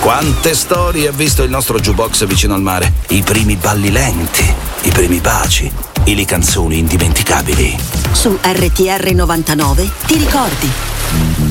Quante storie ha visto il nostro jukebox vicino al mare? I primi balli lenti, i primi baci, e le canzoni indimenticabili. Su RTR 99 ti ricordi.